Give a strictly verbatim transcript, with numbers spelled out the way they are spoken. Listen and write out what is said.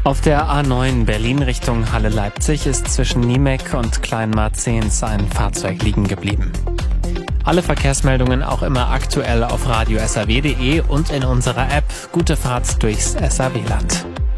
Auf der A neun Berlin Richtung Halle-Leipzig ist zwischen Niemek und Kleinmarzens ein Fahrzeug liegen geblieben. Alle Verkehrsmeldungen auch immer aktuell auf radio punkt s r w punkt d e und in unserer App. Gute Fahrt durchs S R W-Land.